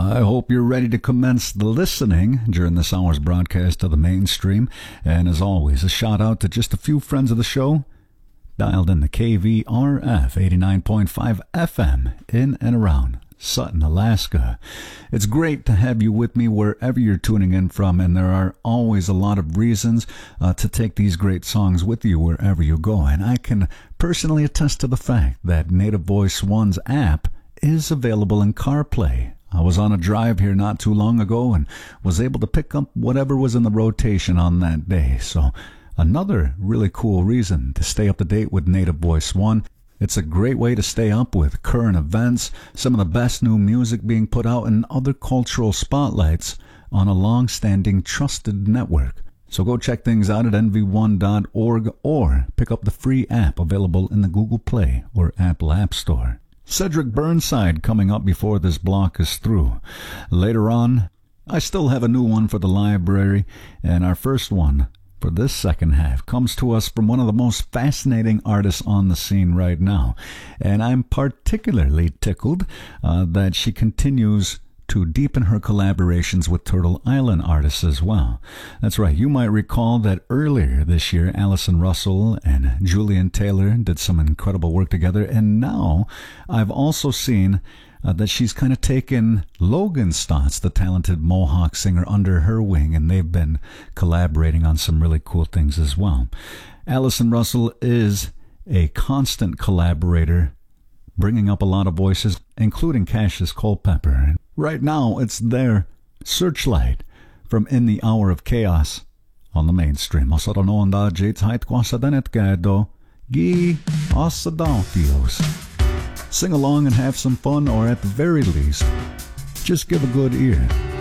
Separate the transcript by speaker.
Speaker 1: I hope you're ready to commence the listening during this hour's broadcast of the mainstream. And as always, a shout out to just a few friends of the show dialed in the KVRF 89.5 FM in and around Sutton, Alaska. It's great to have you with me wherever you're tuning in from, and there are always a lot of reasons to take these great songs with you wherever you go. And I can personally attest to the fact that Native Voice One's app is available in CarPlay. I was on a drive here not too long ago and was able to pick up whatever was in the rotation on that day. So another really cool reason to stay up to date with Native Voice One. It's a great way to stay up with current events, some of the best new music being put out, and other cultural spotlights on a long-standing trusted network. So go check things out at nv1.org or pick up the free app available in the Google Play or Apple App Store. Cedric Burnside coming up before this block is through. Later on, I still have a new one for the library, and our first one for this second half comes to us from one of the most fascinating artists on the scene right now. And I'm particularly tickled that she continues to deepen her collaborations with Turtle Island artists as well. That's right, you might recall that earlier this year, Allison Russell and Julian Taylor did some incredible work together, and now I've also seen that she's kind of taken Logan Stotts, the talented Mohawk singer, under her wing, and they've been collaborating on some really cool things as well. Allison Russell is a constant collaborator, bringing up a lot of voices, including Cassius Culpepper. Right now, it's their Searchlight from In the Hour of Chaos on the mainstream. Osaranoanda jits hait kwasadenet gado gi osadontios. Sing along and have some fun, or at the very least, just give a good ear